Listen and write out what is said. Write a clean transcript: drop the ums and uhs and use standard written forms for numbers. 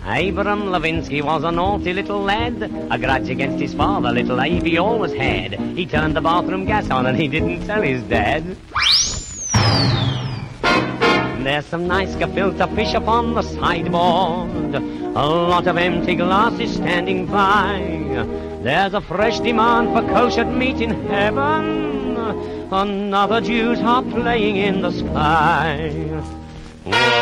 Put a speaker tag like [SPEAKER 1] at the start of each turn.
[SPEAKER 1] Abram Levinsky was a naughty little lad, a grudge against his father, little Abe he always had. He turned the bathroom gas on and he didn't tell his dad. There's some nice gefilte fish upon the sideboard, a lot of empty glasses standing by. There's a fresh demand for kosher meat in heaven, another Jews are playing in the sky. Whoa.